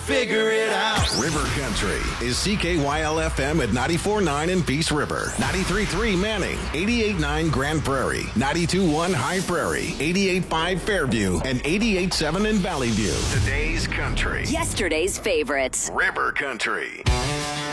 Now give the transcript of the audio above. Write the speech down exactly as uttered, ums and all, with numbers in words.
figure it out. River Country is C K Y L F M at ninety-four point nine in Peace River, ninety-three point three Manning, eighty-eight point nine Grand Prairie, ninety-two point one High Prairie, eighty-eight point five Fairview, and eighty-eight point seven in Valley View. Today's country. Yesterday's favorites. River Country.